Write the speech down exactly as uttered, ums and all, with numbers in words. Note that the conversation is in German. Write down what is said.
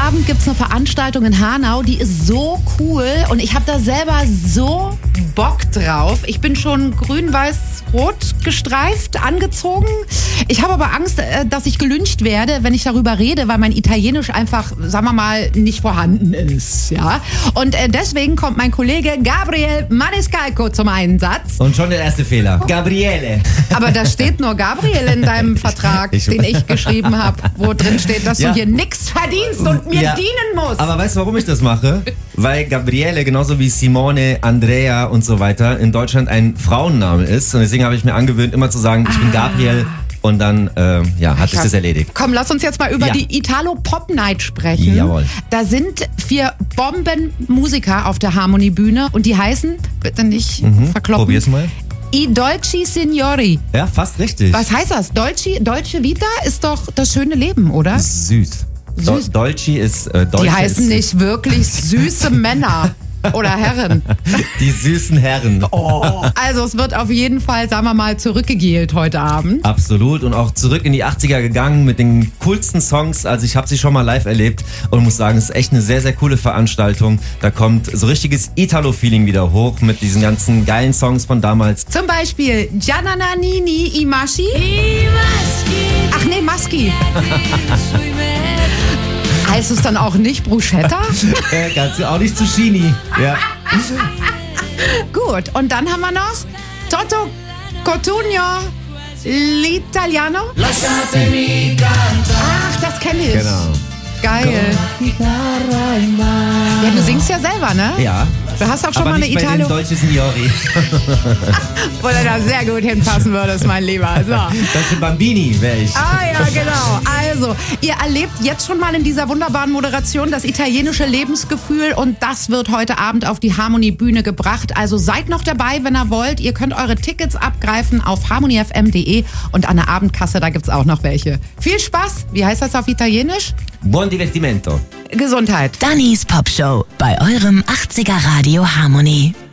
Abend gibt es eine Veranstaltung in Hanau, die ist so cool und ich habe da selber so Bock drauf. Ich bin schon grün-weiß-rot gestreift, angezogen. Ich habe aber Angst, dass ich gelyncht werde, wenn ich darüber rede, weil mein Italienisch einfach, sagen wir mal, nicht vorhanden ist. Ja? Und deswegen kommt mein Kollege Gabriel Maniscalco zum Einsatz. Und schon der erste Fehler. Gabriele. Aber da steht nur Gabriel in deinem Vertrag, ich, den ich geschrieben habe, wo drin steht, dass ja. du hier nichts verdienst und mir ja. dienen musst. Aber weißt du, warum ich das mache? Weil Gabriele, genauso wie Simone, Andrea und so weiter, in Deutschland ein Frauenname ist. Und deswegen habe ich mir angewöhnt, immer zu sagen, ich ah. bin Gabriel. Und dann äh, ja, hat sich das erledigt. Komm, lass uns jetzt mal über ja. die Italo-Pop-Night sprechen. Jawohl. Da sind vier Bombenmusiker auf der Harmony-Bühne und die heißen, bitte nicht mhm. verkloppen. Probier's mal. I Dolci Signori. Ja, fast richtig. Was heißt das? Dolci, Dolce Vita ist doch das schöne Leben, oder? Süß. Süß. Do- Dolci ist... Äh, Dolce die heißen ist nicht wirklich süße Männer. Oder Herren. Die süßen Herren. Oh. Also es wird auf jeden Fall, sagen wir mal, zurückgegelt heute Abend. Absolut. Und auch zurück in die achtziger gegangen mit den coolsten Songs. Also ich habe sie schon mal live erlebt und muss sagen, es ist echt eine sehr, sehr coole Veranstaltung. Da kommt so richtiges Italo-Feeling wieder hoch mit diesen ganzen geilen Songs von damals. Zum Beispiel Giannanini Imashi. Imashi. Ach nee, Maschi. Heißt es dann auch nicht Bruschetta? äh, kannst du auch nicht Zucchini. Ja. Gut, und dann haben wir noch Toto Cotugno L'Italiano. Ach, das kenne ich. Genau. Geil. Ja, du singst ja selber, ne? Ja. Du hast auch schon aber mal eine nicht bei Italo. den Dolce Signori. Wo du da sehr gut hinpassen würdest, mein Lieber. So. Dolce Bambini wäre ich. Ah ja, genau. Also, ihr erlebt jetzt schon mal in dieser wunderbaren Moderation das italienische Lebensgefühl und das wird heute Abend auf die Harmony-Bühne gebracht. Also seid noch dabei, wenn ihr wollt. Ihr könnt eure Tickets abgreifen auf harmony f m punkt d e und an der Abendkasse, da gibt's auch noch welche. Viel Spaß. Wie heißt das auf Italienisch? Buon divertimento. Gesundheit. Dannys Popshow bei eurem achtziger Radio Harmony.